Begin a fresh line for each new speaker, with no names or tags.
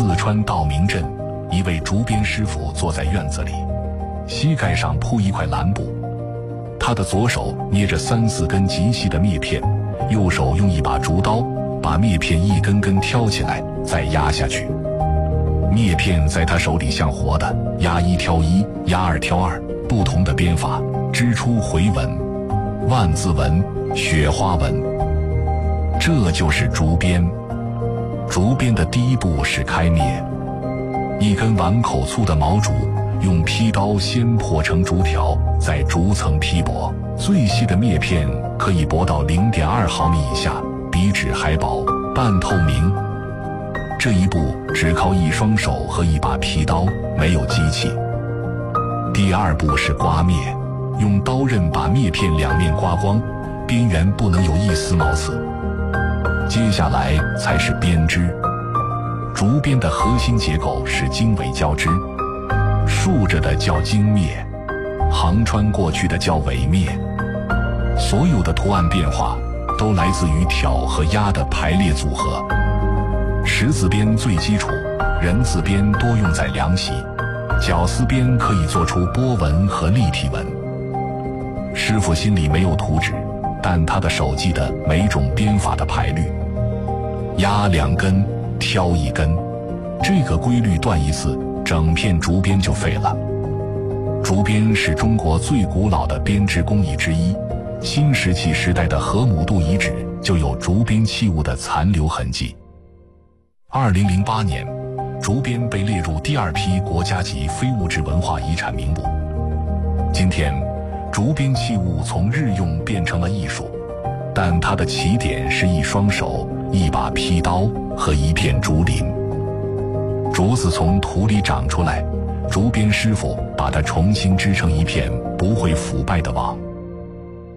四川道明镇，一位竹编师傅坐在院子里，膝盖上铺一块蓝布，他的左手捏着3、4根极细的篾片，右手用一把竹刀把篾片一根根挑起来，再压下去。篾片在他手里像活的，压1挑1，压2挑2，不同的编法，织出回纹、万字纹、雪花纹。这就是竹编。竹编的第一步是开篾，一根碗口粗的毛竹，用劈刀先破成竹条，再逐层劈薄，最细的篾片可以薄到0.2毫米以下，比纸还薄，半透明。这一步只靠一双手和一把劈刀，没有机器。第二步是刮篾，用刀刃把篾片两面刮光，边缘不能有一丝毛刺。接下来才是编织。竹编的核心结构是经纬交织，竖着的叫经篾，横穿过去的叫纬篾。所有的图案变化都来自于挑和压的排列组合。十字编最基础，人字编多用在凉席，绞丝编可以做出波纹和立体纹。师傅心里没有图纸，但他的手记得每种编法的排律，压2根，挑1根，这个规律断一次，整片竹编就废了。竹编是中国最古老的编织工艺之一，新石器时代的河姆渡遗址就有竹编器物的残留痕迹。2008年，竹编被列入第2批国家级非物质文化遗产名录。今天，竹编器物从日用变成了艺术，但它的起点是一双手、一把劈刀和一片竹林。竹子从土里长出来，竹编师傅把它重新织成一片不会腐败的网。